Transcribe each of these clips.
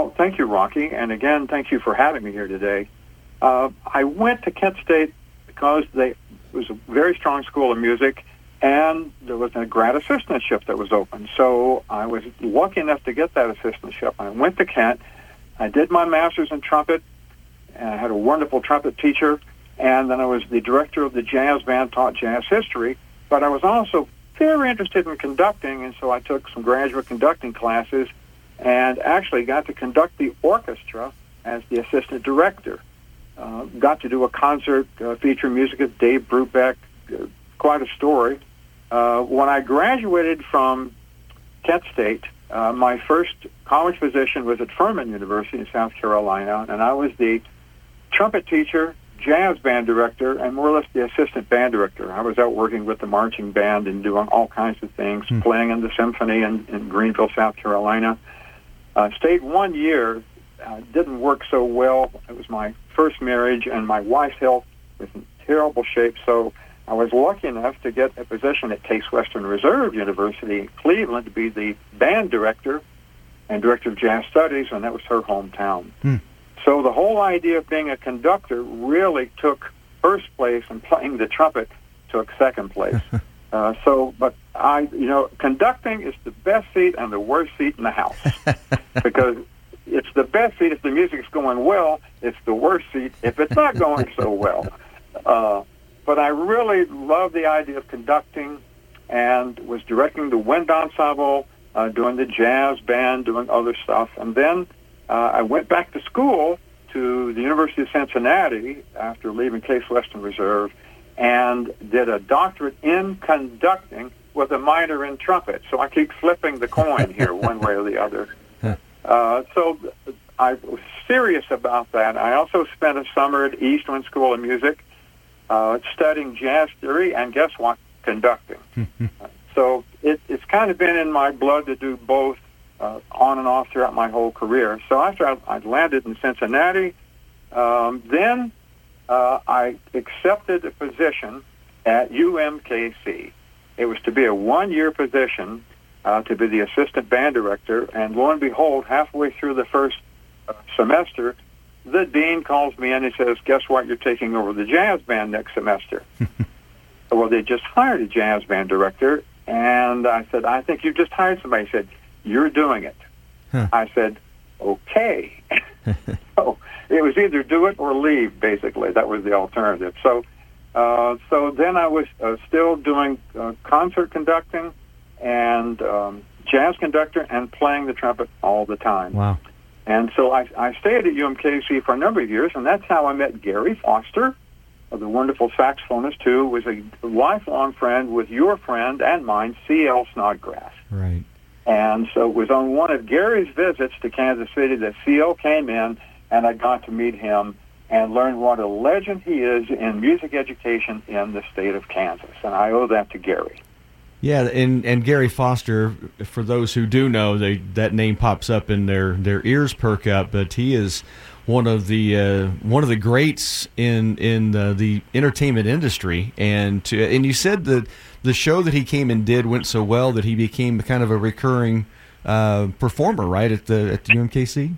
Well, thank you, Rocky. And again, thank you for having me here today. I went to Kent State because it was a very strong school of music, and there was a grad assistantship that was open. So I was lucky enough to get that assistantship. I went to Kent. I did my master's in trumpet, and I had a wonderful trumpet teacher, and then I was the director of the jazz band, taught jazz history, but I was also very interested in conducting, and so I took some graduate conducting classes and actually got to conduct the orchestra as the assistant director. Got to do a concert featuring music of Dave Brubeck, quite a story. When I graduated from Kent State, my first college position was at Furman University in South Carolina, and I was the trumpet teacher, jazz band director, and more or less the assistant band director. I was out working with the marching band and doing all kinds of things, playing in the symphony in Greenville, South Carolina. Stayed 1 year, didn't work so well. It was my first marriage, and my wife's health was in terrible shape, so I was lucky enough to get a position at Case Western Reserve University in Cleveland to be the band director and director of jazz studies, and that was her hometown. So the whole idea of being a conductor really took first place, and playing the trumpet took second place. But conducting is the best seat and the worst seat in the house because it's the best seat if the music's going well. It's the worst seat if it's not going so well. But I really love the idea of conducting, and was directing the wind ensemble, doing the jazz band, doing other stuff. And then I went back to school to the University of Cincinnati after leaving Case Western Reserve and did a doctorate in conducting with a minor in trumpet. So I keep flipping the coin here one way or the other. So I was serious about that. I also spent a summer at Eastman School of Music studying jazz theory and, guess what, conducting. So it's kind of been in my blood to do both on and off throughout my whole career. So after I landed in Cincinnati, then I accepted a position at UMKC. It was to be a one-year position to be the assistant band director, and lo and behold, halfway through the first semester, the dean calls me in and says, guess what, you're taking over the jazz band next semester. Well, they just hired a jazz band director, and I said, I think you just hired somebody. He said, you're doing it. I said, okay. So it was either do it or leave, basically. That was the alternative. So then I was still doing concert conducting and jazz conductor and playing the trumpet all the time. Wow. And so I stayed at UMKC for a number of years, and that's how I met Gary Foster, the wonderful saxophonist who was a lifelong friend with your friend and mine, C.L. Snodgrass. Right. And so it was on one of Gary's visits to Kansas City that C.L. came in, and I got to meet him and learn what a legend he is in music education in the state of Kansas. And I owe that to Gary. Yeah, and Gary Foster, for those who do know, that name pops up and their ears perk up. But he is one of the greats in the entertainment industry. And you said that the show that he came and did went so well that he became kind of a recurring performer, right, at the UMKC?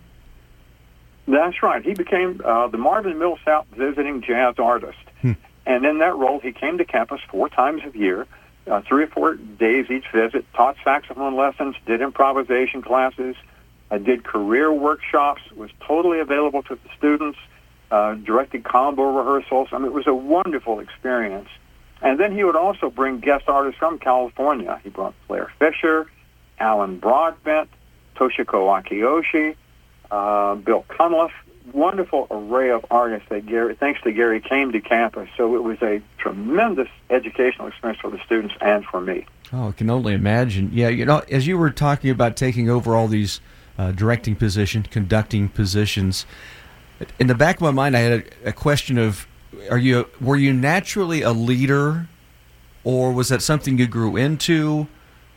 That's right. He became the Marvin Millsap visiting jazz artist. And in that role, he came to campus 4 times a year. 3 or 4 days each visit, taught saxophone lessons, did improvisation classes, did career workshops, was totally available to the students, directed combo rehearsals. I mean, it was a wonderful experience. And then he would also bring guest artists from California. He brought Claire Fisher, Alan Broadbent, Toshiko Akiyoshi, Bill Cunliffe. Wonderful array of artists that thanks to Gary, came to campus. So it was a tremendous educational experience for the students and for me. Oh, I can only imagine. Yeah, as you were talking about taking over all these directing positions, conducting positions, in the back of my mind I had a question of, were you naturally a leader, or was that something you grew into?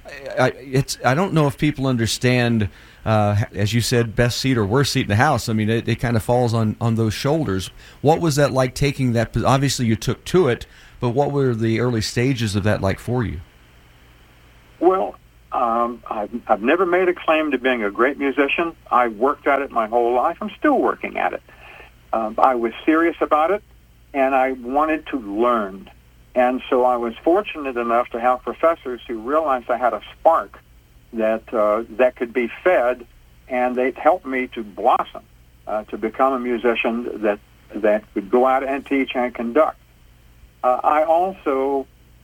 I don't know if people understand, as you said, best seat or worst seat in the house. I mean, it kind of falls on those shoulders. What was that like, taking that? Obviously, you took to it, but what were the early stages of that like for you? Well, I've never made a claim to being a great musician. I worked at it my whole life. I'm still working at it. I was serious about it, and I wanted to learn. And so I was fortunate enough to have professors who realized I had a spark that could be fed, and they helped me to blossom, to become a musician that could go out and teach and conduct. I also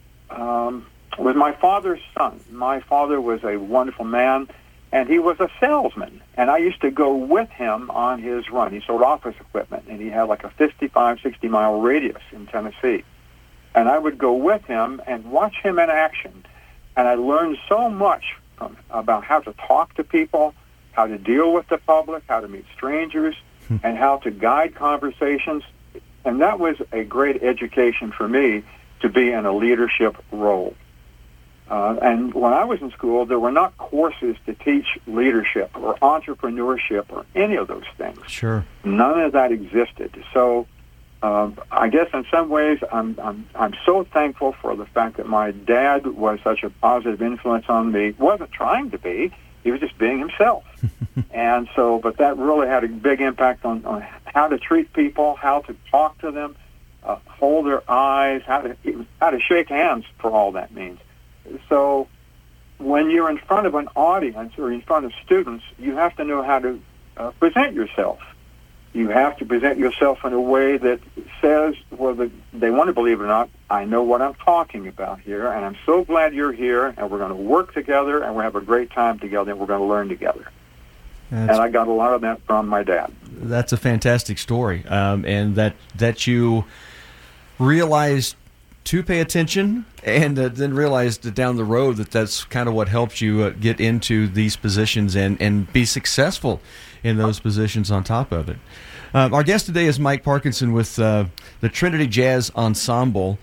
was my father's son. My father was a wonderful man, and he was a salesman. And I used to go with him on his run. He sold office equipment, and he had like a 55, 60-mile radius in Tennessee. And I would go with him and watch him in action. And I learned so much about how to talk to people, how to deal with the public, how to meet strangers, and how to guide conversations. And that was a great education for me to be in a leadership role. And when I was in school, there were not courses to teach leadership or entrepreneurship or any of those things. Sure. None of that existed. So I guess in some ways I'm so thankful for the fact that my dad was such a positive influence on me. Wasn't trying to be. He was just being himself. And so, but that really had a big impact on how to treat people, how to talk to them, hold their eyes, how to shake hands, for all that means. So when you're in front of an audience or in front of students, you have to know how to present yourself. You have to present yourself in a way that says, whether they want to believe it or not, I know what I'm talking about here, and I'm so glad you're here, and we're going to work together, and we'll have a great time together, and we're going to learn together. And I got a lot of that from my dad. That's a fantastic story, and that you realized to pay attention, and then realized down the road that's kind of what helped you get into these positions and be successful in those positions on top of it. Our guest today is Mike Parkinson with the Trinity Jazz Ensemble.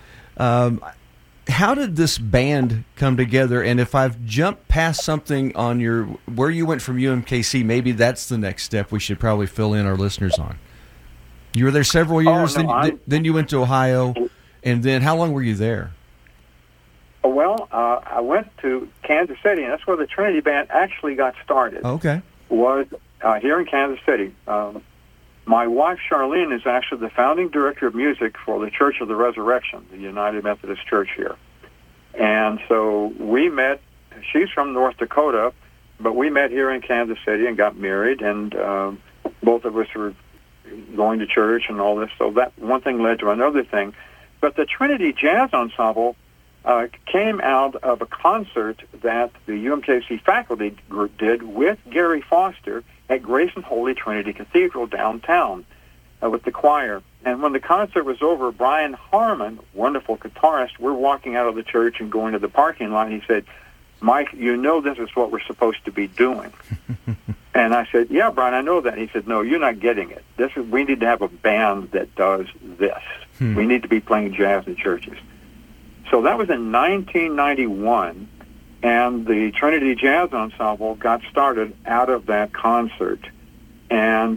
How did this band come together? And if I've jumped past something on where you went from UMKC, maybe that's the next step we should probably fill in our listeners on. You were there several years, then you went to Ohio, and then how long were you there? Well, I went to Kansas City, and that's where the Trinity Band actually got started. Okay. Was here in Kansas City. My wife, Charlene, is actually the founding director of music for the Church of the Resurrection, the United Methodist Church here. And so we met. She's from North Dakota, but we met here in Kansas City and got married, and both of us were going to church and all this. So that one thing led to another thing. But the Trinity Jazz Ensemble came out of a concert that the UMKC faculty group did with Gary Foster at Grace and Holy Trinity Cathedral downtown with the choir. And when the concert was over, Brian Harmon, wonderful guitarist, we're walking out of the church and going to the parking lot. He said, "Mike, you know this is what we're supposed to be doing." And I said, "Yeah, Brian, I know that." He said, "No, you're not getting it. We need to have a band that does this. We need to be playing jazz in churches." So that was in 1991, and the Trinity Jazz Ensemble got started out of that concert and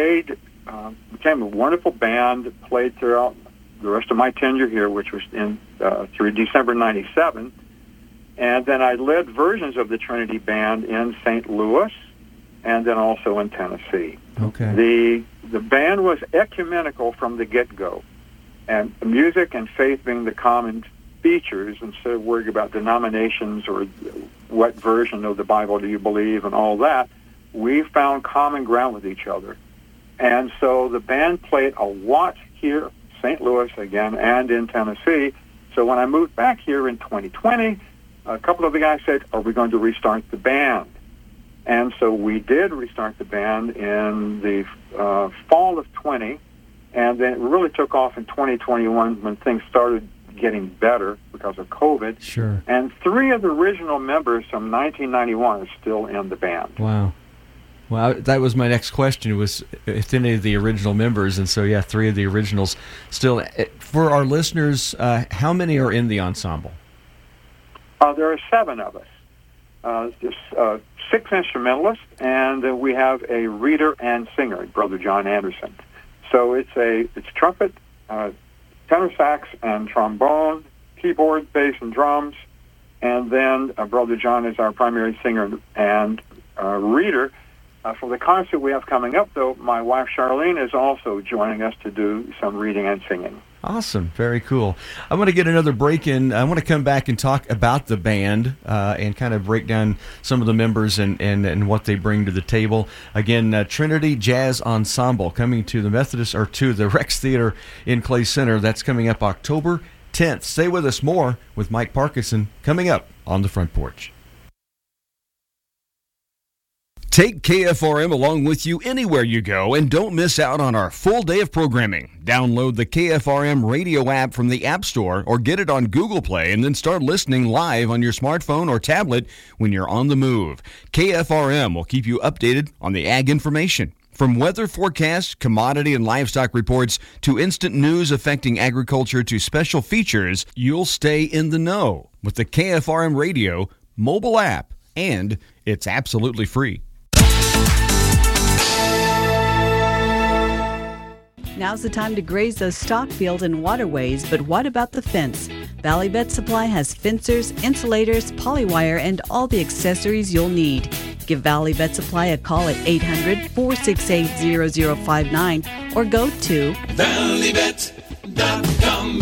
became a wonderful band, played throughout the rest of my tenure here, which was through December 97. And then I led versions of the Trinity Band in St. Louis and then also in Tennessee. Okay. The band was ecumenical from the get-go, and music and faith being the common features, instead of worrying about denominations or what version of the Bible do you believe and all that, we found common ground with each other. And so the band played a lot here, St. Louis again, and in Tennessee. So when I moved back here in 2020, a couple of the guys said, "Are we going to restart the band?" And so we did restart the band in the fall of 20, and then it really took off in 2021 when things started getting better because of COVID. Sure. And 3 of the original members from 1991 are still in the band. Wow. Well, that was my next question, was if any of the original members, and so, 3 of the originals still. For our listeners, how many are in the ensemble? There are 7 of us. There's 6 instrumentalists, and we have a reader and singer, Brother John Anderson. So it's trumpet, tenor sax and trombone, keyboard, bass, and drums, And then Brother John is our primary singer and reader. For the concert we have coming up, though, my wife Charlene is also joining us to do some reading and singing. Awesome. Very cool. I want to get another break in. I want to come back and talk about the band and kind of break down some of the members and what they bring to the table. Again, Trinity Jazz Ensemble coming to the Methodist, or to the Rex Theater in Clay Center. That's coming up October 10th. Stay with us. More with Mike Parkinson coming up on The Front Porch. Take KFRM along with you anywhere you go and don't miss out on our full day of programming. Download the KFRM radio app from the App Store or get it on Google Play and then start listening live on your smartphone or tablet when you're on the move. KFRM will keep you updated on the ag information. From weather forecasts, commodity and livestock reports, to instant news affecting agriculture to special features, you'll stay in the know with the KFRM radio mobile app, and it's absolutely free. Now's the time to graze those stock fields and waterways, but what about the fence? Valley Vet Supply has fencers, insulators, polywire, and all the accessories you'll need. Give Valley Vet Supply a call at 800-468-0059 or go to valleyvet.com,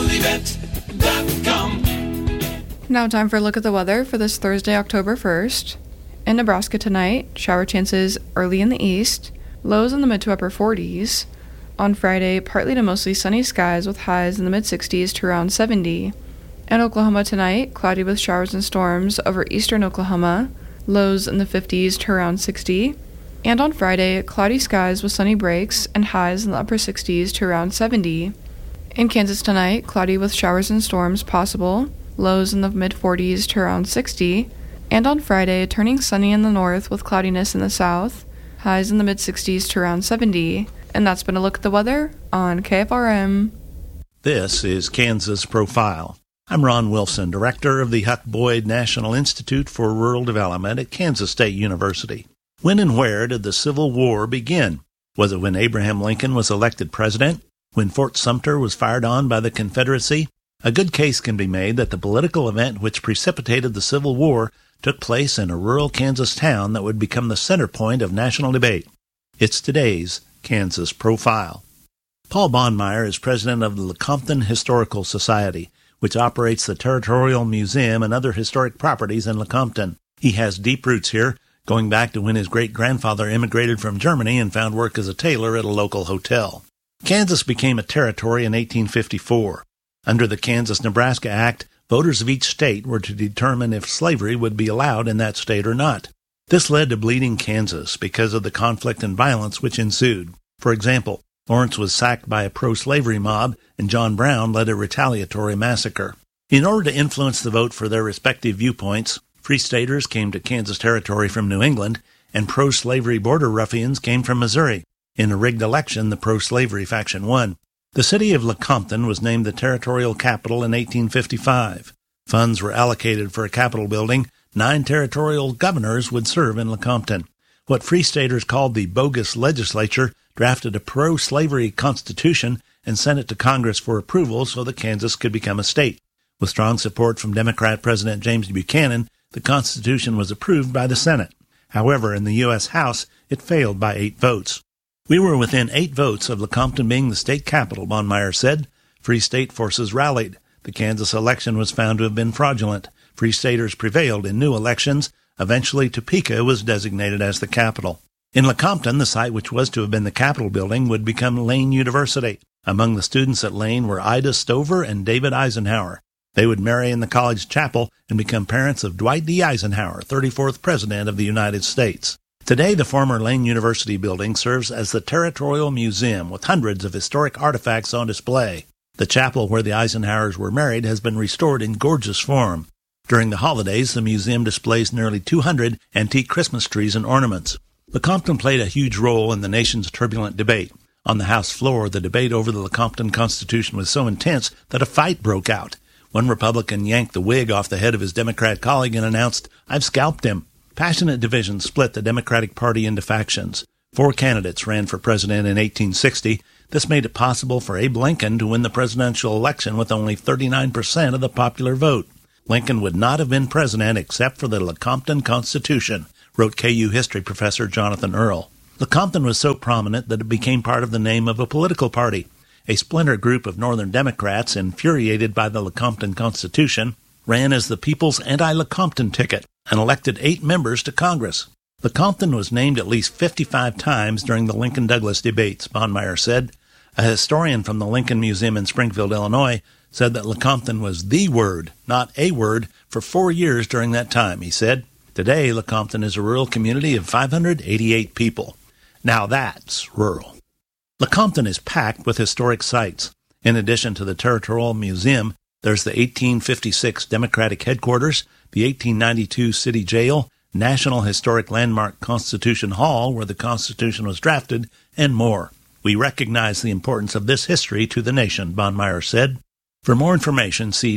valleyvet.com. Now time for a look at the weather for this Thursday, October 1st. In Nebraska tonight, shower chances early in the east, lows in the mid to upper 40s. On Friday, partly to mostly sunny skies with highs in the mid-60s to around 70. In Oklahoma tonight, cloudy with showers and storms over eastern Oklahoma, lows in the 50s to around 60. And on Friday, cloudy skies with sunny breaks and highs in the upper 60s to around 70. In Kansas tonight, cloudy with showers and storms possible, lows in the mid-40s to around 60. And on Friday, turning sunny in the north with cloudiness in the south, highs in the mid-60s to around 70. And that's been a look at the weather on KFRM. This is Kansas Profile. I'm Ron Wilson, director of the Huck Boyd National Institute for Rural Development at Kansas State University. When and where did the Civil War begin? Was it when Abraham Lincoln was elected president? When Fort Sumter was fired on by the Confederacy? A good case can be made that the political event which precipitated the Civil War took place in a rural Kansas town that would become the center point of national debate. It's today's Kansas Profile. Paul Bondmeyer is president of the Lecompton Historical Society, which operates the Territorial Museum and other historic properties in Lecompton. He has deep roots here, going back to when his great-grandfather immigrated from Germany and found work as a tailor at a local hotel. Kansas became a territory in 1854. Under the Kansas-Nebraska Act, voters of each state were to determine if slavery would be allowed in that state or not. This led to Bleeding Kansas because of the conflict and violence which ensued. For example, Lawrence was sacked by a pro-slavery mob, and John Brown led a retaliatory massacre. In order to influence the vote for their respective viewpoints, Free Staters came to Kansas Territory from New England, and pro-slavery border ruffians came from Missouri. In a rigged election, the pro-slavery faction won. The city of Lecompton was named the territorial capital in 1855. Funds were allocated for a capitol building. 9 territorial governors would serve in Lecompton. What Free Staters called the bogus legislature drafted a pro-slavery constitution and sent it to Congress for approval so that Kansas could become a state. With strong support from Democrat President James Buchanan, the Constitution was approved by the Senate. However, in the U.S. House, it failed by 8 votes. We were within 8 votes of Lecompton being the state capital, Bondmeyer said. Free State forces rallied. The Kansas election was found to have been fraudulent. Free Staters prevailed in new elections. Eventually, Topeka was designated as the capital. In Lecompton, the site which was to have been the Capitol building would become Lane University. Among the students at Lane were Ida Stover and David Eisenhower. They would marry in the college chapel and become parents of Dwight D. Eisenhower, 34th President of the United States. Today, the former Lane University building serves as the Territorial Museum with hundreds of historic artifacts on display. The chapel where the Eisenhowers were married has been restored in gorgeous form. During the holidays, the museum displays nearly 200 antique Christmas trees and ornaments. Lecompton played a huge role in the nation's turbulent debate. On the House floor, the debate over the Lecompton Constitution was so intense that a fight broke out. One Republican yanked the wig off the head of his Democrat colleague and announced, "I've scalped him." Passionate divisions split the Democratic Party into factions. 4 candidates ran for president in 1860. This made it possible for Abe Lincoln to win the presidential election with only 39% of the popular vote. Lincoln would not have been president except for the Lecompton Constitution, wrote KU history professor Jonathan Earl. Lecompton was so prominent that it became part of the name of a political party. A splinter group of Northern Democrats, infuriated by the Lecompton Constitution, ran as the People's Anti-Lecompton ticket and elected 8 members to Congress. Lecompton was named at least 55 times during the Lincoln-Douglas debates, Bondmeyer said. A historian from the Lincoln Museum in Springfield, Illinois, said that Lecompton was the word, not a word, for 4 years during that time, he said. Today, Lecompton is a rural community of 588 people. Now that's rural. Lecompton is packed with historic sites. In addition to the Territorial Museum, there's the 1856 Democratic Headquarters, the 1892 City Jail, National Historic Landmark Constitution Hall, where the Constitution was drafted, and more. We recognize the importance of this history to the nation, Bondmeyer said. For more information, see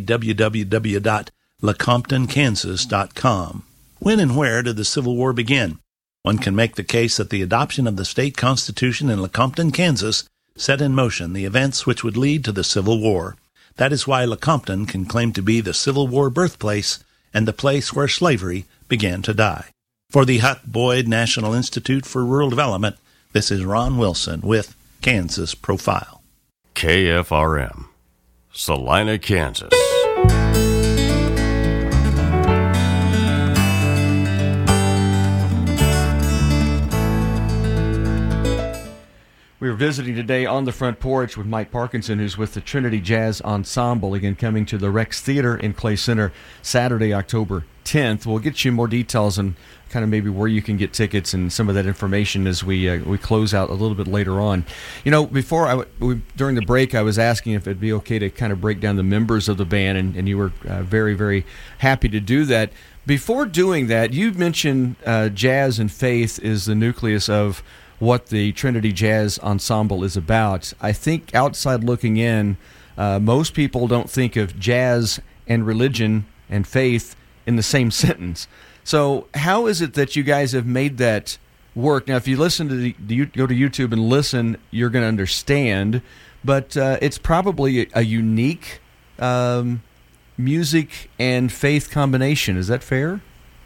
www.lecomptonkansas.com. When and where did the Civil War begin? One can make the case that the adoption of the state constitution in Lecompton, Kansas, set in motion the events which would lead to the Civil War. That is why Lecompton can claim to be the Civil War birthplace and the place where slavery began to die. For the Huck Boyd National Institute for Rural Development, this is Ron Wilson with Kansas Profile. KFRM, Salina, Kansas. We were visiting today on the front porch with Mike Parkinson, who's with the Trinity Jazz Ensemble, again coming to the Rex Theater in Clay Center Saturday, October 10th. We'll get you more details on kind of maybe where you can get tickets and some of that information as we close out a little bit later on. You know, before during the break, I was asking if it'd be okay to kind of break down the members of the band, and you were very, very happy to do that. Before doing that, you mentioned jazz and faith is the nucleus of what the Trinity Jazz Ensemble is about. I think outside looking in, most people don't think of jazz and religion and faith in the same sentence. So how is it that you guys have made that work? Now, if you listen to go to YouTube and listen, you're going to understand, but it's probably a unique music and faith combination. Is that fair?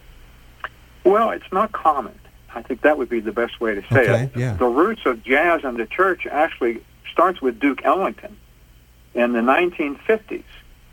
Well, it's not common. I think that would be the best way to say it. Yeah. The roots of jazz in the church actually starts with Duke Ellington in the 1950s.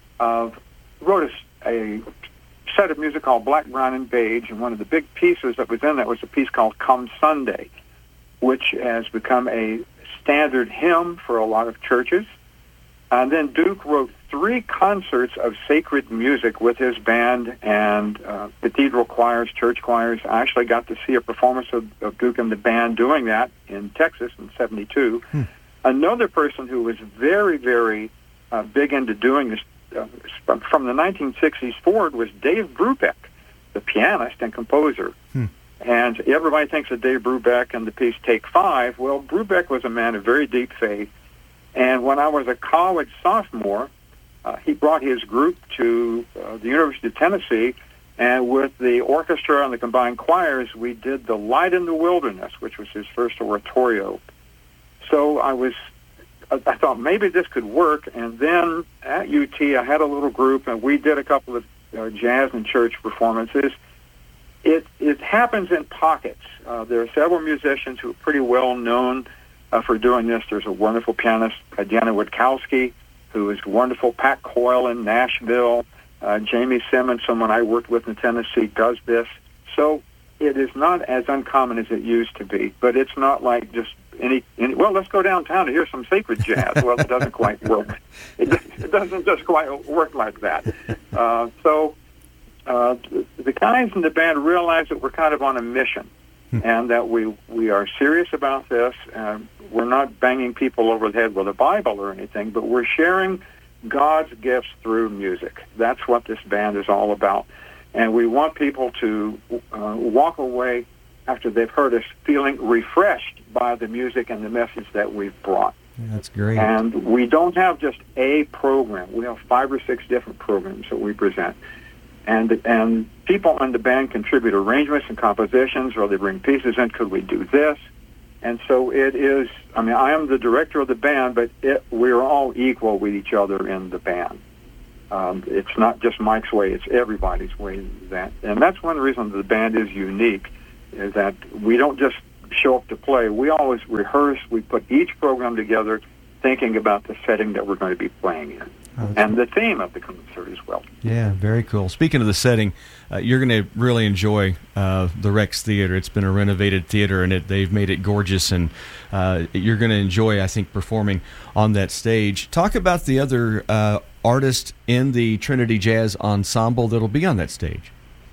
Wrote a set of music called Black, Brown, and Beige, and one of the big pieces that was in that was a piece called Come Sunday, which has become a standard hymn for a lot of churches. And then Duke wrote 3 concerts of sacred music with his band and cathedral choirs, church choirs. I actually got to see a performance of Duke and the band doing that in Texas in 72. Another person who was very, very big into doing this from the 1960s forward was Dave Brubeck, the pianist and composer. And everybody thinks of Dave Brubeck and the piece Take 5. Well, Brubeck was a man of very deep faith. And when I was a college sophomore, he brought his group to the University of Tennessee, and with the orchestra and the combined choirs, we did The Light in the Wilderness, which was his first oratorio. So I thought maybe this could work, and then at UT I had a little group, and we did a couple of jazz and church performances. It happens in pockets. There are several musicians who are pretty well known for doing this. There's a wonderful pianist, Diana Witkowski, who is wonderful. Pat Coyle in Nashville. Jamie Simmons, someone I worked with in Tennessee, does this. So it is not as uncommon as it used to be, but it's not like just any well, let's go downtown to hear some sacred jazz. Well, it doesn't quite work. It doesn't just quite work like that. So the guys in the band realize that we're kind of on a mission, and that we are serious about this. We're not banging people over the head with a Bible or anything, but we're sharing God's gifts through music. That's what this band is all about. And we want people to walk away after they've heard us feeling refreshed by the music and the message that we've brought. Yeah, that's great. And we don't have just a program. We have 5 or 6 different programs that we present. And people in the band contribute arrangements and compositions, or they bring pieces in. Could we do this? And so it is, I mean, I am the director of the band, but we're all equal with each other in the band. It's not just Mike's way; it's everybody's way. And that's one reason the band is unique, is that we don't just show up to play. We always rehearse. We put each program together, thinking about the setting that we're going to be playing in, and the theme of the concert as well. Yeah, very cool. Speaking of the setting, you're going to really enjoy the Rex Theater. It's been a renovated theater, and they've made it gorgeous, and you're going to enjoy, I think, performing on that stage. Talk about the other artist in the Trinity Jazz Ensemble that'll be on that stage.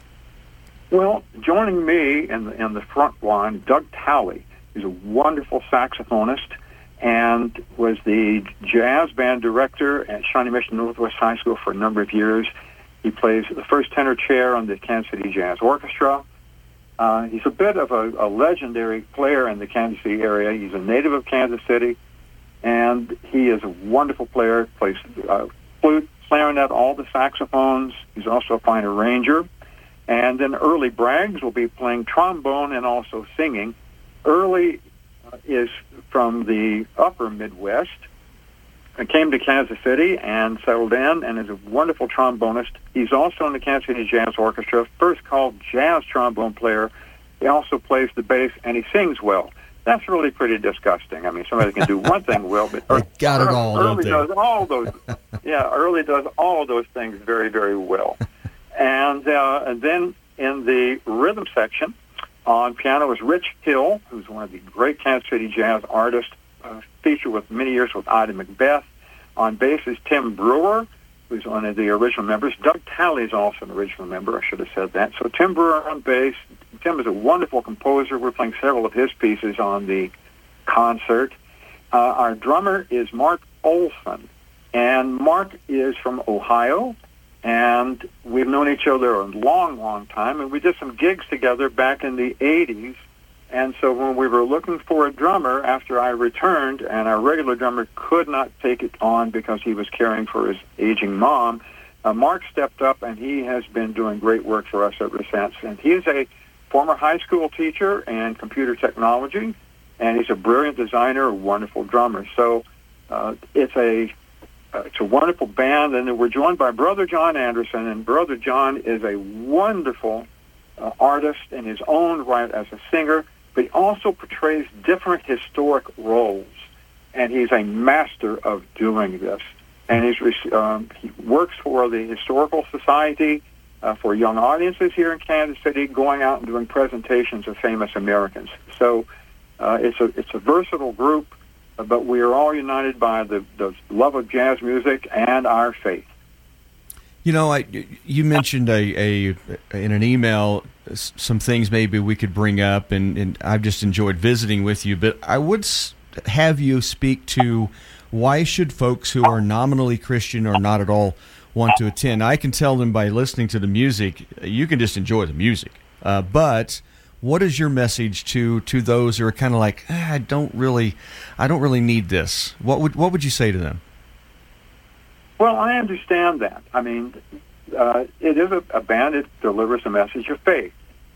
Well, joining me in the front line, Doug Talley is a wonderful saxophonist and was the jazz band director at Shawnee Mission Northwest High School for a number of years. He plays the first tenor chair on the Kansas City Jazz Orchestra. He's a bit of a legendary player in the Kansas City area. He's a native of Kansas City, and he is a wonderful player. Plays flute, clarinet, all the saxophones. He's also a fine arranger. And then Early Braggs will be playing trombone and also singing. Early is from the upper Midwest. Came to Kansas City and settled in and is a wonderful trombonist. He's also in the Kansas City Jazz Orchestra, first called jazz trombone player. He also plays the bass, and he sings well. That's really pretty disgusting. I mean, somebody can do one thing well, but they got it all, Early don't does all those. Yeah, Early does all of those things very, very well. And then in the rhythm section, on piano is Rich Hill, who's one of the great Kansas City jazz artists, featured with many years with Ida Macbeth. On bass is Tim Brewer, who's one of the original members. Doug Talley is also an original member. I should have said that. So Tim Brewer on bass. Tim is a wonderful composer. We're playing several of his pieces on the concert. Our drummer is Mark Olson, and Mark is from Ohio. And we've known each other a long, long time, and we did some gigs together back in the 80s. And so when we were looking for a drummer after I returned, and our regular drummer could not take it on because he was caring for his aging mom, Mark stepped up, and he has been doing great work for us ever since. And he is a former high school teacher in computer technology, and he's a brilliant designer, a wonderful drummer. So it's a wonderful band, and then we're joined by Brother John Anderson, and Brother John is a wonderful artist in his own right as a singer, but he also portrays different historic roles, and he's a master of doing this. And he works for the Historical Society for young audiences here in Kansas City, going out and doing presentations of famous Americans. So it's a versatile group, but we are all united by the love of jazz music and our faith. You know, you mentioned in an email some things maybe we could bring up, and I've just enjoyed visiting with you, but I would have you speak to why should folks who are nominally Christian or not at all want to attend. I can tell them by listening to the music, you can just enjoy the music, but what is your message to those who are kind of like, I don't really need this? What would you say to them? Well, I understand that. I mean, it is a band that delivers a message of faith,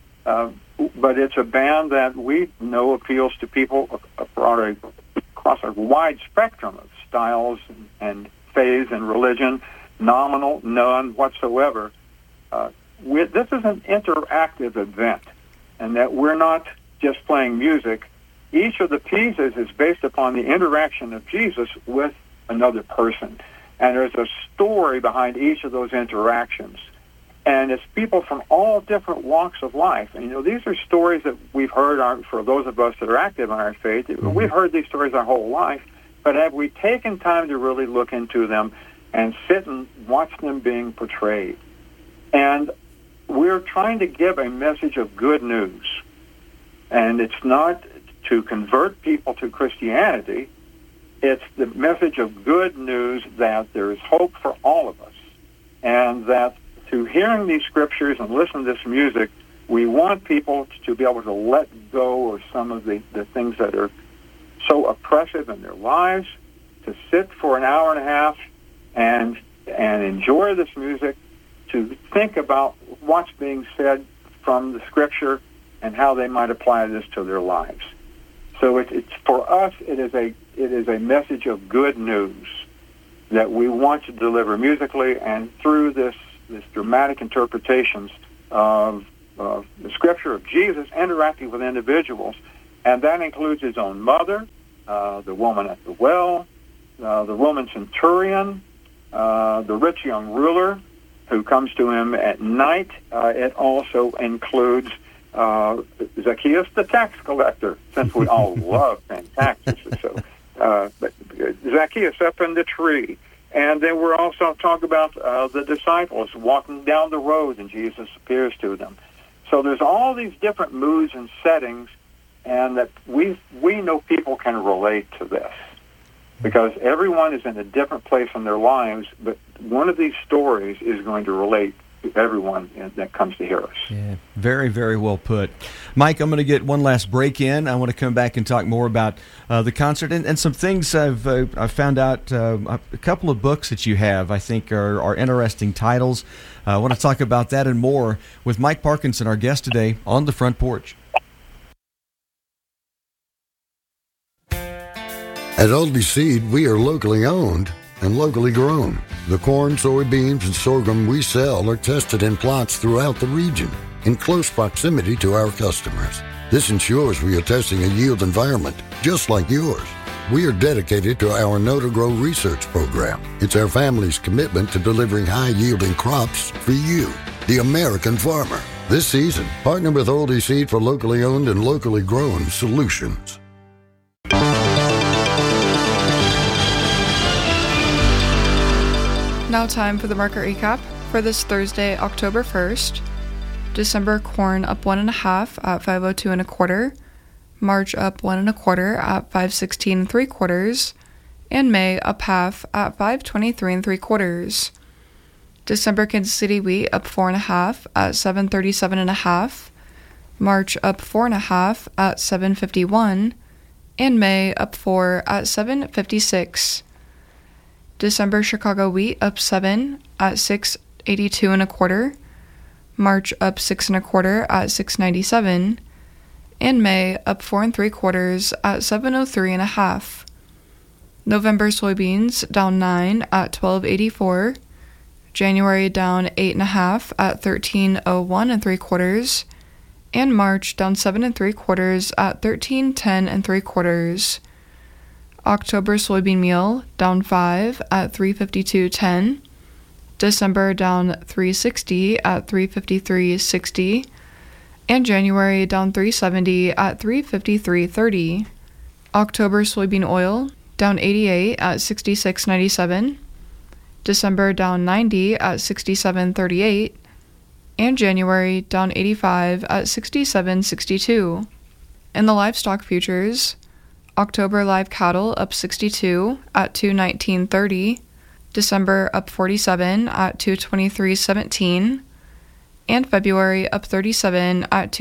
but it's a band that we know appeals to people across a wide spectrum of styles and faiths and religion, nominal, none whatsoever. This is an interactive event, and that we're not just playing music. Each of the pieces is based upon the interaction of Jesus with another person. And there's a story behind each of those interactions. And it's people from all different walks of life. And, these are stories that we've heard for those of us that are active in our faith. Mm-hmm. We've heard these stories our whole life. But have we taken time to really look into them and sit and watch them being portrayed? And we're trying to give a message of good news. And it's not to convert people to Christianity. It's the message of good news that there is hope for all of us, and that through hearing these scriptures and listening to this music, we want people to be able to let go of some of the things that are so oppressive in their lives, to sit for an hour and a half and enjoy this music, to think about what's being said from the scripture and how they might apply this to their lives. So it's for us, it is a message of good news, that we want to deliver musically and through this dramatic interpretations of the Scripture of Jesus interacting with individuals, and that includes his own mother, the woman at the well, the Roman centurion, the rich young ruler who comes to him at night. It also includes Zacchaeus, the tax collector, since we all love paying taxes. So, but Zacchaeus up in the tree. And then we're also talking about the disciples walking down the road, and Jesus appears to them. So there's all these different moods and settings, and that we know people can relate to this because everyone is in a different place in their lives, but one of these stories is going to relate to everyone that comes to hear us. Yeah, very, very well put. Mike, I'm going to get one last break in. I want to come back and talk more about the concert and some things I've found out. A couple of books that you have, I think, are interesting titles. I want to talk about that and more with Mike Parkinson, our guest today, on the Front Porch. At Aldi Seed, we are locally owned and locally grown. The corn, soybeans, and sorghum we sell are tested in plots throughout the region in close proximity to our customers. This ensures we are testing a yield environment just like yours. We are dedicated to our Know to Grow research program. It's our family's commitment to delivering high-yielding crops for you, the American farmer. This season, partner with Aldi Seed for locally owned and locally grown solutions. Now time for the market recap for this Thursday, October 1st. December corn up 1.5 at 502 1/4. March up 1 1/4 at 516 3/4. And May up half at 523 3/4. December Kansas City wheat up 4.5 at 737 1/2. March up 4.5 at 751. And May up 4 at 756. December Chicago wheat up 7 at 682 1/4. March up 6 1/4 at 697. And May up 4 3/4 at 703 1/2. November soybeans down 9 at 1284. January down 8.5 at 1301 3/4. And March down 7 3/4 at 1310 3/4. October soybean meal down 5 at 352.10. December down 360 at 353.60. And January down 370 at 353.30. October soybean oil down 88 at 66.97. December down 90 at 67.38. And January down 85 at 67.62. In the livestock futures, October live cattle up 62 at 219.30, December up 47 at 223.17, and February up 37 at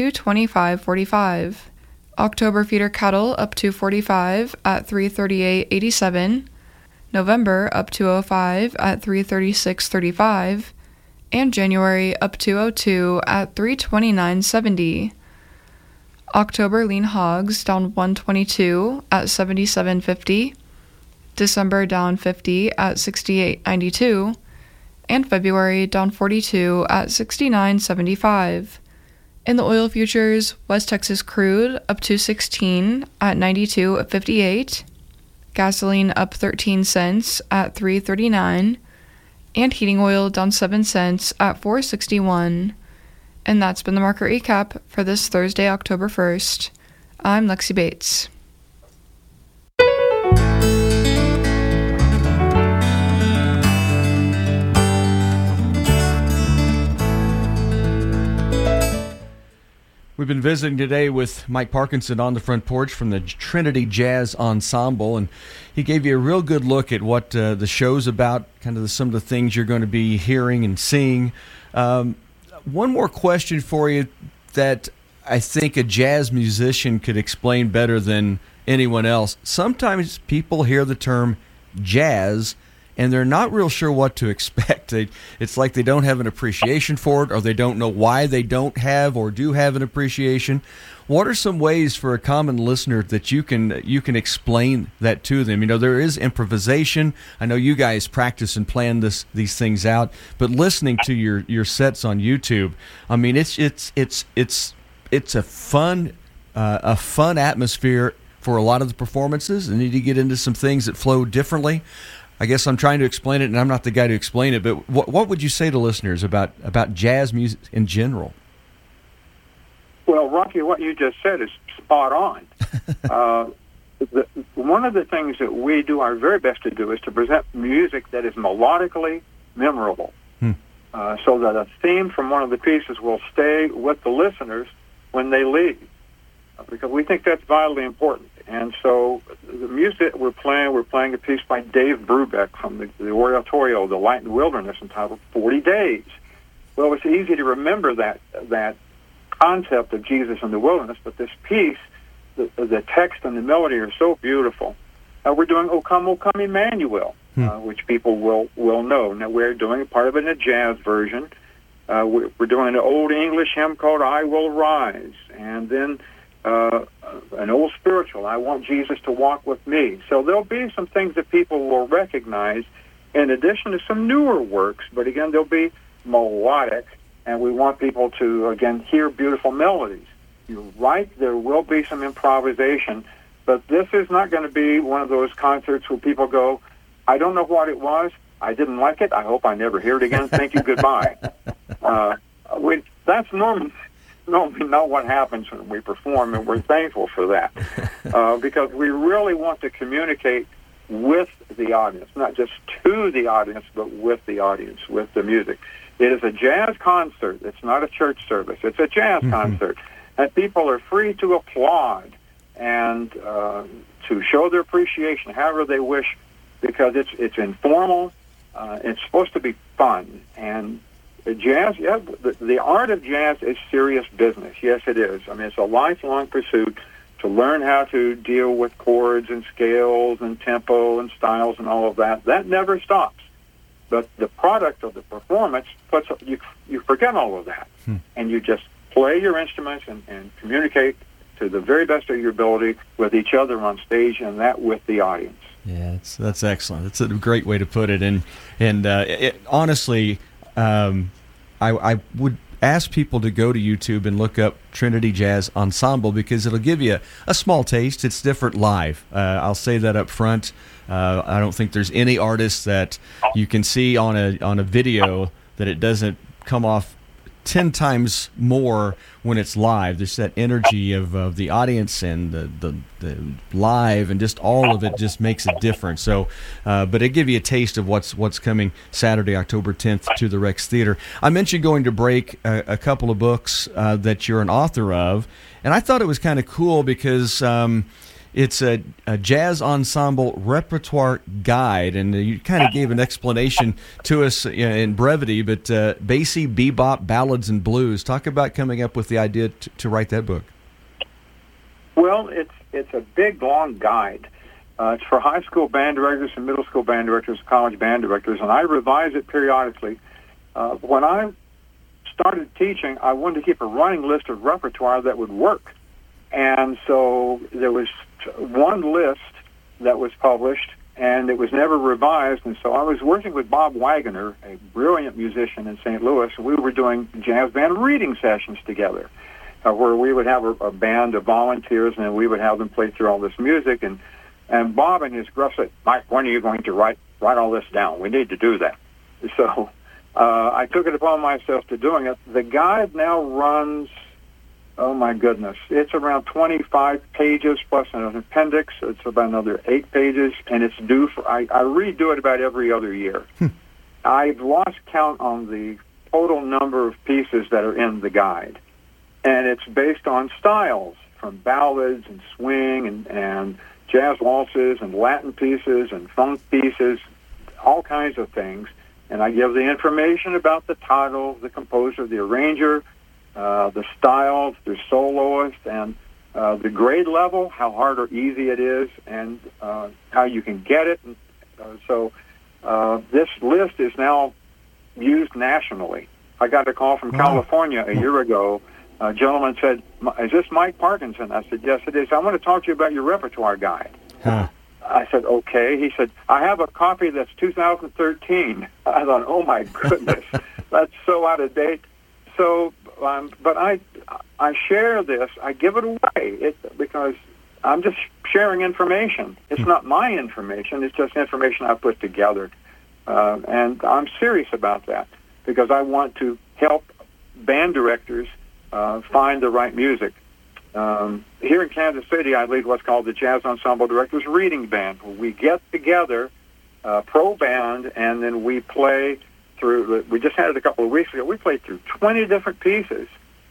225.45. October feeder cattle up 245 at 338.87, November up 205 at 336.35, and January up 202 at 329.70. October lean hogs down 122 at 77.50, December down 50 at 68.92, and February down 42 at 69.75. In the oil futures, West Texas crude up 216 at 92.58, gasoline up 13 cents at 3.39, and heating oil down 7 cents at 4.61. And that's been the market recap for this Thursday, October 1st. I'm Lexi Bates. We've been visiting today with Mike Parkinson on the Front Porch from the Trinity Jazz Ensemble, and he gave you a real good look at what the show's about, kind of some of the things you're going to be hearing and seeing. One more question for you that I think a jazz musician could explain better than anyone else. Sometimes people hear the term jazz and they're not real sure what to expect. It's like they don't have an appreciation for it, or they don't know why they don't have or do have an appreciation. What are some ways for a common listener that you can explain that to them? There is improvisation. I know you guys practice and plan these things out, but listening to your sets on YouTube, I mean, it's a fun atmosphere for a lot of the performances. They need to get into some things that flow differently. I guess I'm trying to explain it, and I'm not the guy to explain it, but what would you say to listeners about jazz music in general? Well, Rocky, what you just said is spot on. One of the things that we do our very best to do is to present music that is melodically memorable, so that a theme from one of the pieces will stay with the listeners when they leave, because we think that's vitally important. And so the music we're playing a piece by Dave Brubeck from the oratorio, The Light and Wilderness, entitled 40 Days. Well, it's easy to remember that concept of Jesus in the wilderness, but this piece, the text and the melody are so beautiful. We're doing O Come, Emmanuel, which people will know. Now, we're doing part of it in a jazz version. We're doing an old English hymn called I Will Rise, and then an old spiritual, I Want Jesus to Walk With Me. So there'll be some things that people will recognize in addition to some newer works, but again, they'll be melodic, and we want people to, again, hear beautiful melodies. You're right, there will be some improvisation, but this is not going to be one of those concerts where people go, I don't know what it was, I didn't like it, I hope I never hear it again, thank you, goodbye. That's normally not what happens when we perform, and we're thankful for that, because we really want to communicate with the audience, not just to the audience, but with the audience, with the music. It is a jazz concert. It's not a church service. It's a jazz concert. And people are free to applaud and to show their appreciation however they wish, because it's informal. It's supposed to be fun. And jazz, the art of jazz is serious business. Yes, it is. I mean, it's a lifelong pursuit to learn how to deal with chords and scales and tempo and styles and all of that. That never stops. But the product of the performance you forget all of that, and you just play your instruments and communicate to the very best of your ability with each other on stage, and that with the audience. Yeah, that's excellent. That's a great way to put it. And honestly, I would ask people to go to YouTube and look up Trinity Jazz Ensemble, because it'll give you a small taste. It's different live. I'll say that up front. I don't think there's any artist that you can see on a video that it doesn't come off 10 times more when it's live. There's that energy of the audience and the live, and just all of it just makes a difference. So, but it give you a taste of what's coming Saturday, October 10th to the Rex Theater. I mentioned going to break a couple of books that you're an author of, and I thought it was kind of cool because it's a jazz ensemble repertoire guide, and you kind of gave an explanation to us in brevity, but Basie, bebop, ballads, and blues. Talk about coming up with the idea to write that book. Well, it's a big, long guide. It's for high school band directors and middle school band directors, college band directors, and I revise it periodically. When I started teaching, I wanted to keep a running list of repertoire that would work. And so there was one list that was published, and it was never revised. And so I was working with Bob Wagoner, a brilliant musician in St. Louis, and we were doing jazz band reading sessions together, where we would have a band of volunteers, and we would have them play through all this music. And Bob, in his gruff, said, Mike, when are you going to write all this down? We need to do that. So I took it upon myself to doing it. The guide now runs, oh my goodness, it's around 25 pages plus an appendix. It's about another 8 pages, and it's due for, I redo it about every other year. I've lost count on the total number of pieces that are in the guide. And it's based on styles, from ballads and swing and jazz waltzes and Latin pieces and funk pieces, all kinds of things. And I give the information about the title, the composer, the arranger, the styles, the soloist, and the grade level, how hard or easy it is, and how you can get it. And, so this list is now used nationally. I got a call from California a year ago. A gentleman said, "Is this Mike Parkinson?" I said, "Yes, it is. I want to talk to you about your repertoire guide." I said, "Okay." He said, "I have a copy that's 2013. I thought, "Oh my goodness, that's so out of date." So, but I share this. I give it away because I'm just sharing information. It's not my information. It's just information I put together, and I'm serious about that because I want to help band directors find the right music. Here in Kansas City, I lead what's called the Jazz Ensemble Directors Reading Band. We get together, pro band, and then we play through. We just had it a couple of weeks ago. We played through 20 different pieces,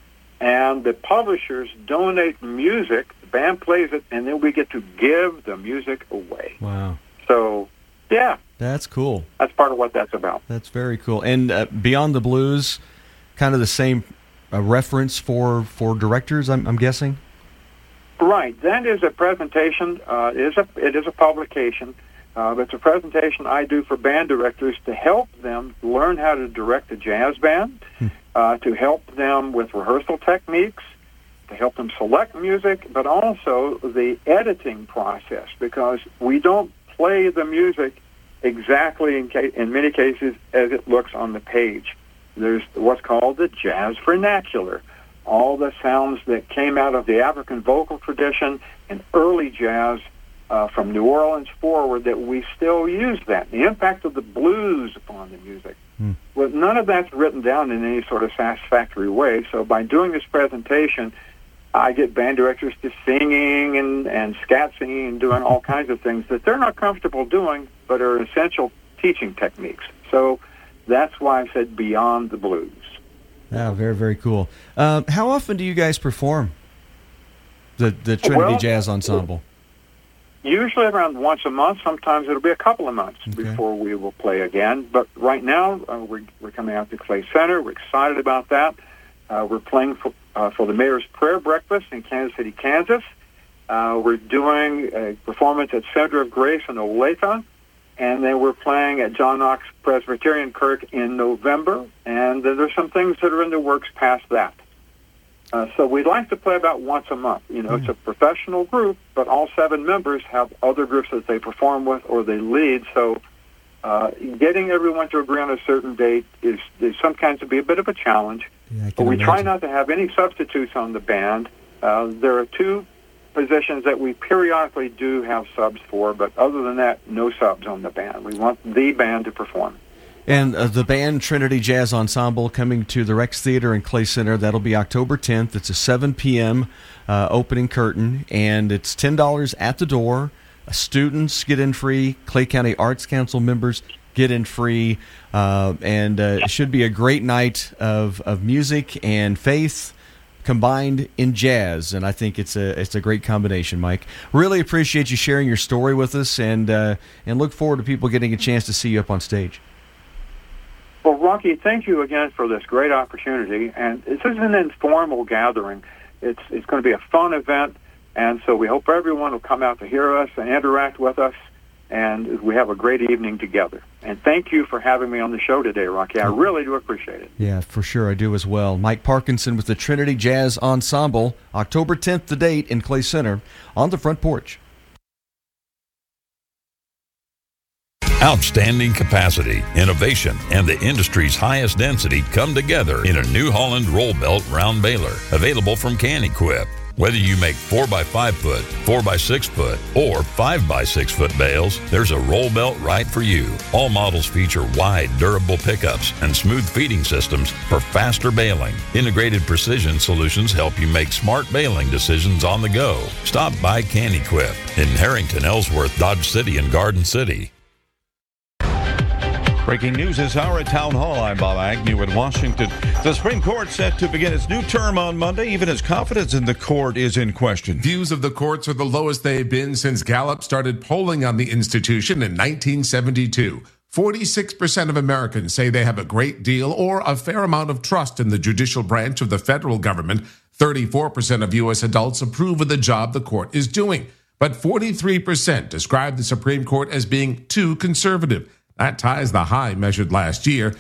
and the publishers donate music. The band plays it, and then we get to give the music away. Wow! So, yeah, that's cool. That's part of what that's about. That's very cool. And Beyond the Blues, kind of the same. A reference for directors, I'm guessing? Right. That is a presentation. It is a publication. It's a presentation I do for band directors to help them learn how to direct a jazz band, to help them with rehearsal techniques, to help them select music, but also the editing process, because we don't play the music exactly in many cases as it looks on the page. There's what's called the jazz vernacular, all the sounds that came out of the African vocal tradition and early jazz from New Orleans forward that we still use that. The impact of the blues upon the music. Well, none of that's written down in any sort of satisfactory way. So by doing this presentation, I get band directors to singing and scat singing and doing all kinds of things that they're not comfortable doing, but are essential teaching techniques. So that's why I said Beyond the Blues. Yeah, very, very cool. How often do you guys perform the Trinity Jazz Ensemble? Usually around once a month. Sometimes it'll be a couple of months before we will play again. But right now, we're coming out to Clay Center. We're excited about that. We're playing for the Mayor's Prayer Breakfast in Kansas City, Kansas. We're doing a performance at Center of Grace in Olathe. And then we're playing at John Knox Presbyterian Kirk in November. And there's some things that are in the works past that. So we'd like to play about once a month. You know, it's a professional group, but all 7 members have other groups that they perform with or they lead. So getting everyone to agree on a certain date is sometimes to be a bit of a challenge. Yeah, but we try not to have any substitutes on the band. There are 2 positions that we periodically do have subs for, but other than that, no subs on the band. We want the band to perform. And the band Trinity Jazz Ensemble coming to the Rex Theater in Clay Center. That'll be October 10th. It's a 7 p.m. Opening curtain, and it's $10 at the door. Students get in free. Clay County Arts Council members get in free. And it should be a great night of music and faith combined in jazz, and I think it's a great combination, Mike. Really appreciate you sharing your story with us, and look forward to people getting a chance to see you up on stage. Well, Rocky, thank you again for this great opportunity, and this is an informal gathering. It's going to be a fun event, and so we hope everyone will come out to hear us and interact with us, and we have a great evening together. And thank you for having me on the show today, Rocky. I really do appreciate it. Yeah, for sure. I do as well. Mike Parkinson with the Trinity Jazz Ensemble, October 10th, the date in Clay Center, on the Front Porch. Outstanding capacity, innovation, and the industry's highest density come together in a New Holland roll belt round baler, available from Can-Equip. Whether you make 4x5 foot, 4x6 foot, or 5x6 foot bales, there's a roll belt right for you. All models feature wide, durable pickups and smooth feeding systems for faster baling. Integrated precision solutions help you make smart baling decisions on the go. Stop by Can-Equip in Harrington, Ellsworth, Dodge City, and Garden City. Breaking news this hour at Town Hall. I'm Bob Agnew in Washington. The Supreme Court set to begin its new term on Monday, even as confidence in the court is in question. Views of the courts are the lowest they've been since Gallup started polling on the institution in 1972. 46% of Americans say they have a great deal or a fair amount of trust in the judicial branch of the federal government. 34% of U.S. adults approve of the job the court is doing. But 43% describe the Supreme Court as being too conservative. That ties the high measured last year.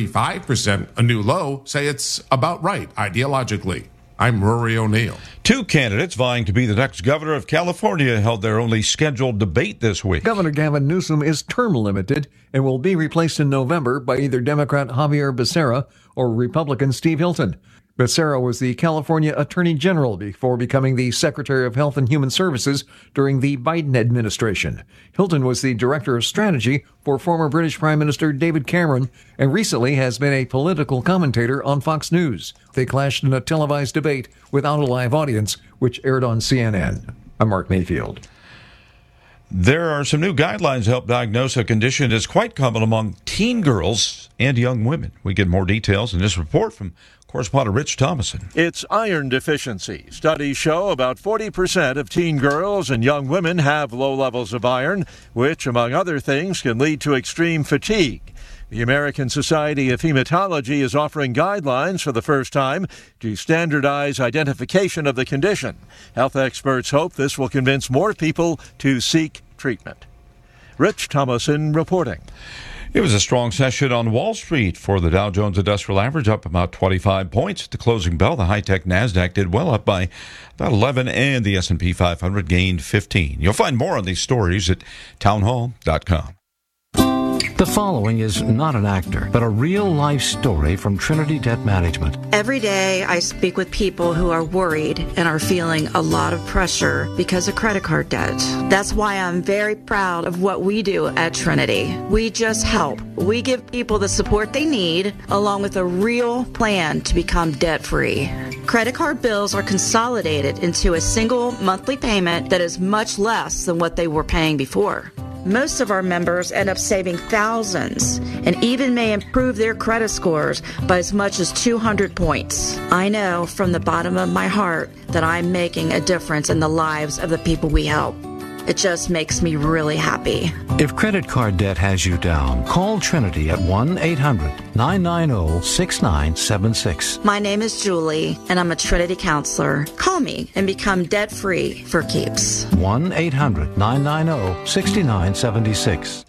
35%, a new low, say it's about right ideologically. I'm Rory O'Neill. Two candidates vying to be the next governor of California held their only scheduled debate this week. Governor Gavin Newsom is term limited and will be replaced in November by either Democrat Javier Becerra or Republican Steve Hilton. Becerra was the California Attorney General before becoming the Secretary of Health and Human Services during the Biden administration. Hilton was the Director of Strategy for former British Prime Minister David Cameron and recently has been a political commentator on Fox News. They clashed in a televised debate without a live audience, which aired on CNN. I'm Mark Mayfield. There are some new guidelines to help diagnose a condition that's quite common among teen girls and young women. We get more details in this report from correspondent Rich Thomason. It's iron deficiency. Studies show about 40% of teen girls and young women have low levels of iron, which, among other things, can lead to extreme fatigue. The American Society of Hematology is offering guidelines for the first time to standardize identification of the condition. Health experts hope this will convince more people to seek treatment. Rich Thomason reporting. It was a strong session on Wall Street for the Dow Jones Industrial Average, up about 25 points. At the closing bell, the high-tech NASDAQ did well, up by about 11, and the S&P 500 gained 15. You'll find more on these stories at townhall.com. The following is not an actor, but a real-life story from Trinity Debt Management. Every day I speak with people who are worried and are feeling a lot of pressure because of credit card debt. That's why I'm very proud of what we do at Trinity. We just help. We give people the support they need, along with a real plan to become debt-free. Credit card bills are consolidated into a single monthly payment that is much less than what they were paying before. Most of our members end up saving thousands and even may improve their credit scores by as much as 200 points. I know from the bottom of my heart that I'm making a difference in the lives of the people we help. It just makes me really happy. If credit card debt has you down, call Trinity at 1-800-990-6976. My name is Julie, and I'm a Trinity counselor. Call me and become debt-free for keeps. 1-800-990-6976.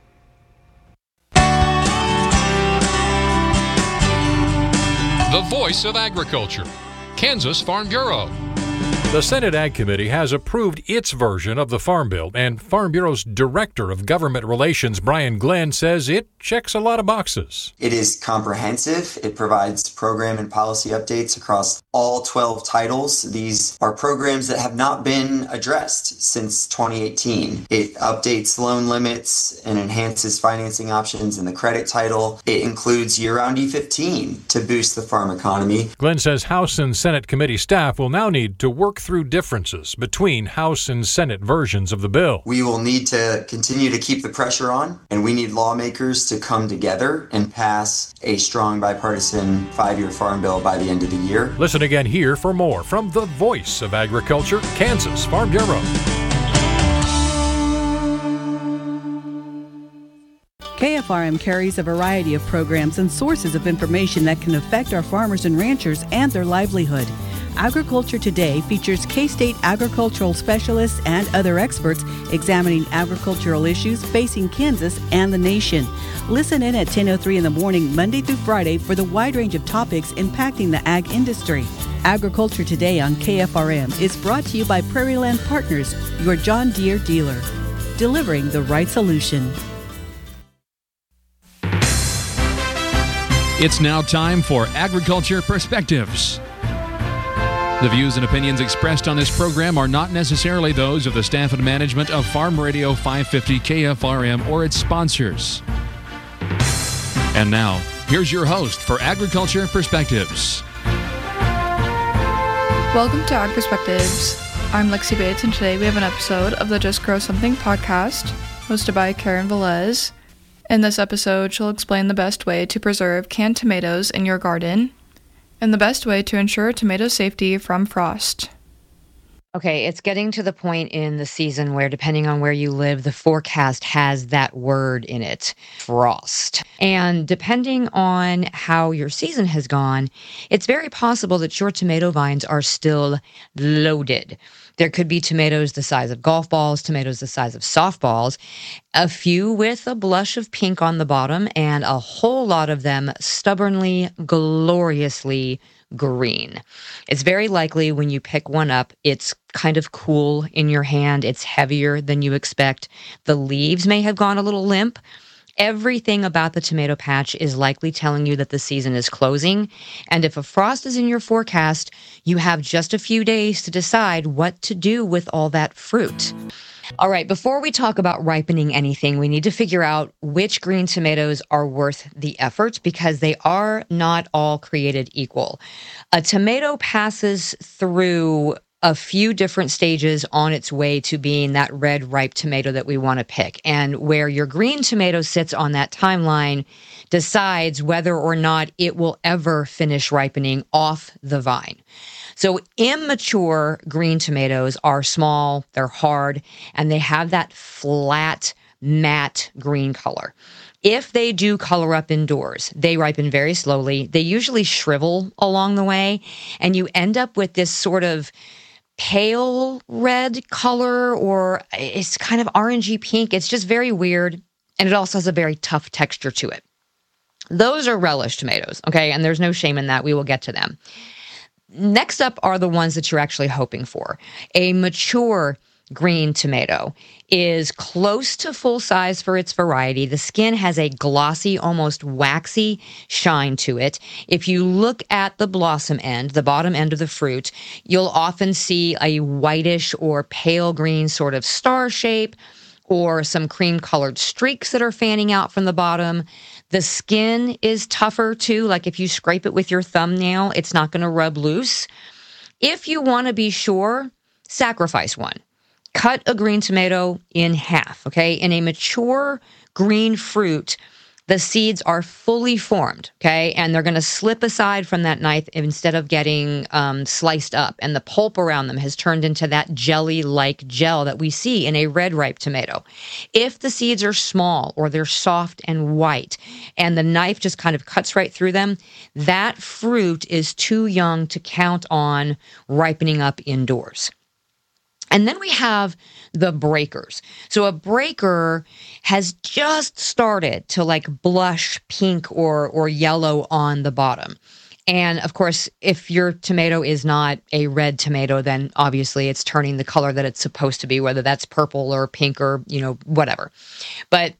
The voice of agriculture, Kansas Farm Bureau. The Senate Ag Committee has approved its version of the Farm Bill, and Farm Bureau's Director of Government Relations, Brian Glenn, says it checks a lot of boxes. It is comprehensive. It provides program and policy updates across all 12 titles. These are programs that have not been addressed since 2018. It updates loan limits and enhances financing options in the credit title. It includes year-round E15 to boost the farm economy. Glenn says House and Senate committee staff will now need to work through differences between House and Senate versions of the bill. We will need to continue to keep the pressure on, and we need lawmakers to come together and pass a strong bipartisan 5-year farm bill by the end of the year. Listen again here for more from the voice of agriculture, Kansas Farm Bureau. KFRM carries a variety of programs and sources of information that can affect our farmers and ranchers and their livelihood. Agriculture Today features K-State agricultural specialists and other experts examining agricultural issues facing Kansas and the nation. Listen in at 10:03 in the morning, Monday through Friday, for the wide range of topics impacting the ag industry. Agriculture Today on KFRM is brought to you by Prairie Land Partners, your John Deere dealer, delivering the right solution. It's now time for Agriculture Perspectives. The views and opinions expressed on this program are not necessarily those of the staff and management of Farm Radio 550 KFRM or its sponsors. And now, here's your host for Agriculture Perspectives. Welcome to Ag Perspectives. I'm Lexi Bates, and today we have an episode of the Just Grow Something podcast, hosted by Karen Velez. In this episode, she'll explain the best way to preserve canned tomatoes in your garden, and the best way to ensure tomato safety from frost. Okay, it's getting to the point in the season where, depending on where you live, the forecast has that word in it, frost. And depending on how your season has gone, it's very possible that your tomato vines are still loaded. There could be tomatoes the size of golf balls, tomatoes the size of softballs, a few with a blush of pink on the bottom, and a whole lot of them stubbornly, gloriously green. It's very likely when you pick one up, it's kind of cool in your hand. It's heavier than you expect. The leaves may have gone a little limp. Everything about the tomato patch is likely telling you that the season is closing. And if a frost is in your forecast, you have just a few days to decide what to do with all that fruit. All right, before we talk about ripening anything, we need to figure out which green tomatoes are worth the effort because they are not all created equal. A tomato passes through a few different stages on its way to being that red ripe tomato that we want to pick. And where your green tomato sits on that timeline decides whether or not it will ever finish ripening off the vine. So immature green tomatoes are small, they're hard, and they have that flat, matte green color. If they do color up indoors, they ripen very slowly. They usually shrivel along the way, and you end up with this sort of pale red color, or it's kind of orangey pink. It's just very weird, and it also has a very tough texture to it. Those are relish tomatoes, okay? And there's no shame in that. We will get to them. Next up are the ones that you're actually hoping for. A mature green tomato is close to full size for its variety. The skin has a glossy, almost waxy shine to it. If you look at the blossom end, the bottom end of the fruit, you'll often see a whitish or pale green sort of star shape or some cream-colored streaks that are fanning out from the bottom. The skin is tougher too, like if you scrape it with your thumbnail, it's not going to rub loose. If you want to be sure, sacrifice one. Cut a green tomato in half, okay? In a mature green fruit, the seeds are fully formed, okay? And they're going to slip aside from that knife instead of getting sliced up. And the pulp around them has turned into that jelly-like gel that we see in a red ripe tomato. If the seeds are small or they're soft and white and the knife just kind of cuts right through them, that fruit is too young to count on ripening up indoors. And then we have the breakers. So a breaker has just started to like blush pink or yellow on the bottom. And of course, if your tomato is not a red tomato, then obviously it's turning the color that it's supposed to be, whether that's purple or pink or, whatever. But,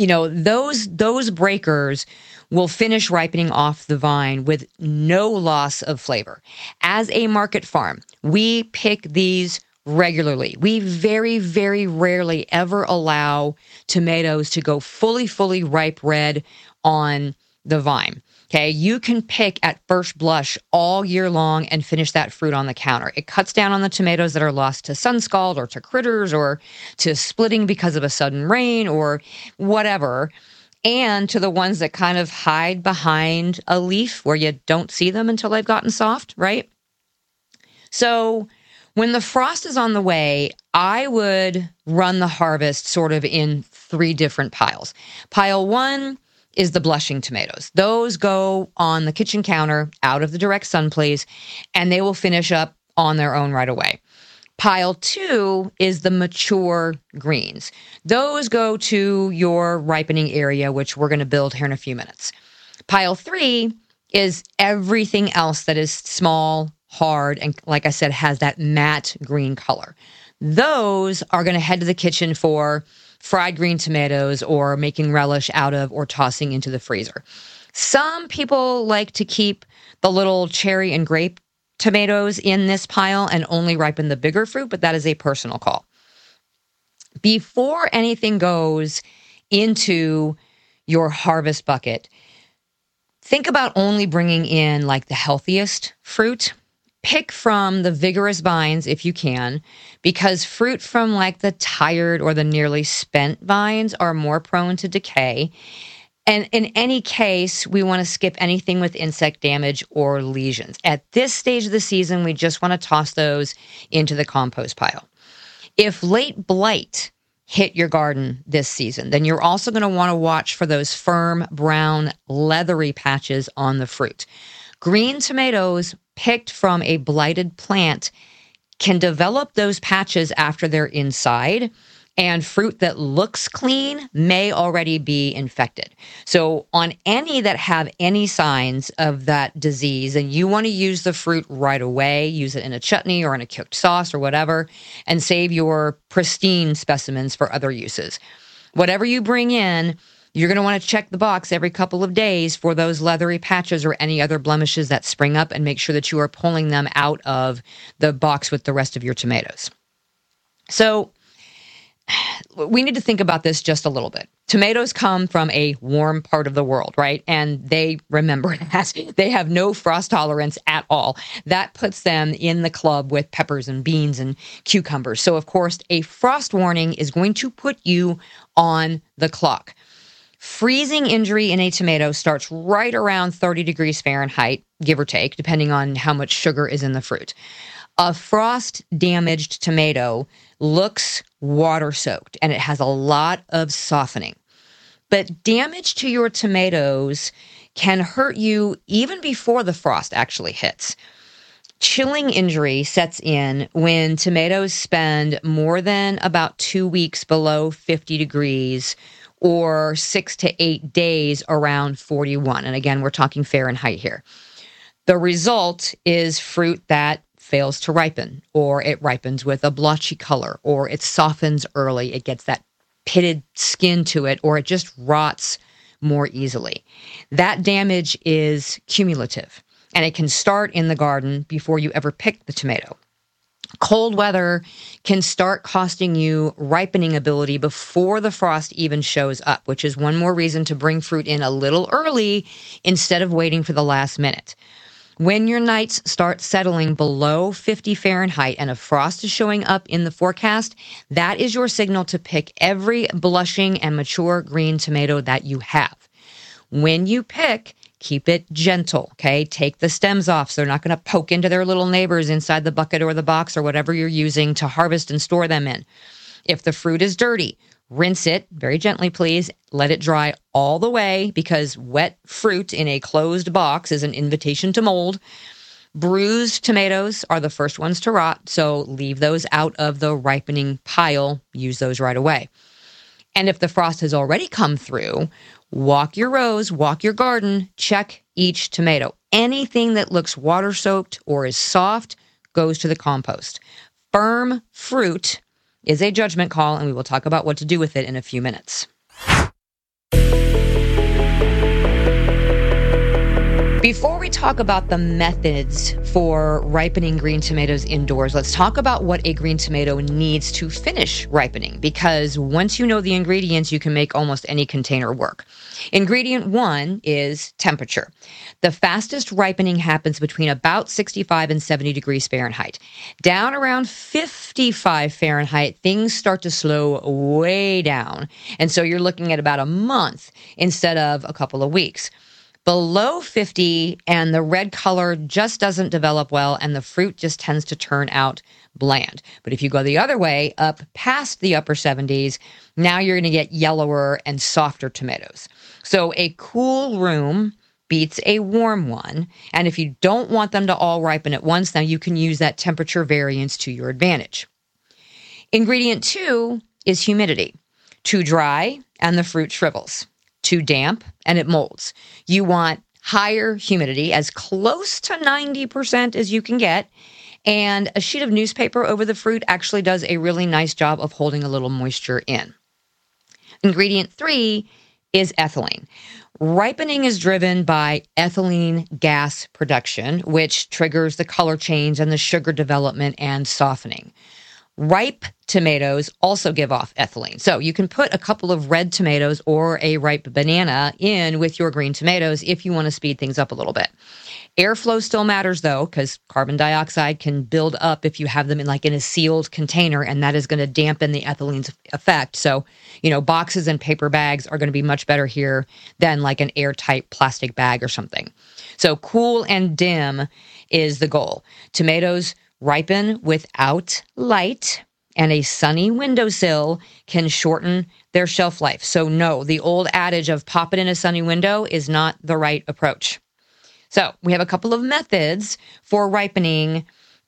those breakers will finish ripening off the vine with no loss of flavor. As a market farm, we pick these regularly. We very, very rarely ever allow tomatoes to go fully ripe red on the vine. Okay, you can pick at first blush all year long and finish that fruit on the counter. It cuts down on the tomatoes that are lost to sun scald or to critters or to splitting because of a sudden rain or whatever, and to the ones that kind of hide behind a leaf where you don't see them until they've gotten soft, right? So when the frost is on the way, I would run the harvest sort of in 3 different piles. Pile 1 is the blushing tomatoes. Those go on the kitchen counter out of the direct sun, please, and they will finish up on their own right away. Pile 2 is the mature greens. Those go to your ripening area, which we're going to build here in a few minutes. Pile 3 is everything else that is small, hard, and like I said, has that matte green color. Those are going to head to the kitchen for fried green tomatoes or making relish out of or tossing into the freezer. Some people like to keep the little cherry and grape tomatoes in this pile and only ripen the bigger fruit, but that is a personal call. Before anything goes into your harvest bucket, think about only bringing in like the healthiest fruit. Pick from the vigorous vines if you can, because fruit from like the tired or the nearly spent vines are more prone to decay. And in any case, we want to skip anything with insect damage or lesions. At this stage of the season, we just want to toss those into the compost pile. If late blight hit your garden this season, then you're also going to want to watch for those firm, brown, leathery patches on the fruit. Green tomatoes picked from a blighted plant can develop those patches after they're inside, and fruit that looks clean may already be infected. So on any that have any signs of that disease, and you want to use the fruit right away, use it in a chutney or in a cooked sauce or whatever, and save your pristine specimens for other uses. Whatever you bring in, you're going to want to check the box every couple of days for those leathery patches or any other blemishes that spring up, and make sure that you are pulling them out of the box with the rest of your tomatoes. So we need to think about this just a little bit. Tomatoes come from a warm part of the world, right? And they, remember, they have no frost tolerance at all. That puts them in the club with peppers and beans and cucumbers. So, of course, a frost warning is going to put you on the clock. Freezing injury in a tomato starts right around 30 degrees Fahrenheit, give or take, depending on how much sugar is in the fruit. A frost-damaged tomato looks water-soaked, and it has a lot of softening. But damage to your tomatoes can hurt you even before the frost actually hits. Chilling injury sets in when tomatoes spend more than about 2 weeks below 50 degrees or 6 to 8 days around 41. And again, we're talking Fahrenheit here. The result is fruit that fails to ripen, or it ripens with a blotchy color, or it softens early, it gets that pitted skin to it, or it just rots more easily. That damage is cumulative, and it can start in the garden before you ever pick the tomato. Cold weather can start costing you ripening ability before the frost even shows up, which is one more reason to bring fruit in a little early instead of waiting for the last minute. When your nights start settling below 50 Fahrenheit and a frost is showing up in the forecast, that is your signal to pick every blushing and mature green tomato that you have. When you pick, keep it gentle, okay? Take the stems off so they're not going to poke into their little neighbors inside the bucket or the box or whatever you're using to harvest and store them in. If the fruit is dirty, rinse it very gently, please. Let it dry all the way, because wet fruit in a closed box is an invitation to mold. Bruised tomatoes are the first ones to rot, so leave those out of the ripening pile. Use those right away. And if the frost has already come through, walk your rows, walk your garden, check each tomato. Anything that looks water-soaked or is soft goes to the compost. Firm fruit is a judgment call, and we will talk about what to do with it in a few minutes. Before we talk about the methods for ripening green tomatoes indoors, let's talk about what a green tomato needs to finish ripening, because once you know the ingredients, you can make almost any container work. Ingredient 1 is temperature. The fastest ripening happens between about 65 and 70 degrees Fahrenheit. Down around 55 Fahrenheit, things start to slow way down. And so you're looking at about a month instead of a couple of weeks. Below 50, and the red color just doesn't develop well, and the fruit just tends to turn out bland. But if you go the other way, up past the upper 70s, now you're going to get yellower and softer tomatoes. So a cool room beats a warm one, and if you don't want them to all ripen at once, now you can use that temperature variance to your advantage. Ingredient 2 is humidity. Too dry, and the fruit shrivels. Too damp, and it molds. You want higher humidity, as close to 90% as you can get, and a sheet of newspaper over the fruit actually does a really nice job of holding a little moisture in. Ingredient 3 is ethylene. Ripening is driven by ethylene gas production, which triggers the color change and the sugar development and softening. Ripe tomatoes also give off ethylene. So you can put a couple of red tomatoes or a ripe banana in with your green tomatoes if you want to speed things up a little bit. Airflow still matters, though, because carbon dioxide can build up if you have them in a sealed container, and that is going to dampen the ethylene's effect. So, boxes and paper bags are going to be much better here than like an airtight plastic bag or something. So cool and dim is the goal. Tomatoes ripen without light, and a sunny windowsill can shorten their shelf life. So no, the old adage of pop it in a sunny window is not the right approach. So we have a couple of methods for ripening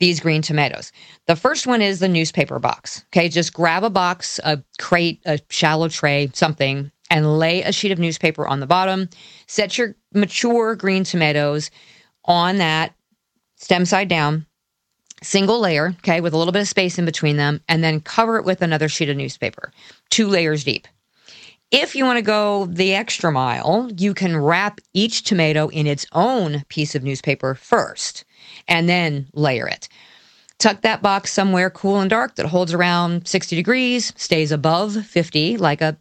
these green tomatoes. The first one is the newspaper box. Okay, just grab a box, a crate, a shallow tray, something, and lay a sheet of newspaper on the bottom. Set your mature green tomatoes on that, stem side down, single layer, okay, with a little bit of space in between them, and then cover it with another sheet of newspaper, 2 layers deep. If you want to go the extra mile, you can wrap each tomato in its own piece of newspaper first, and then layer it. Tuck that box somewhere cool and dark that holds around 60 degrees, stays above 50, like a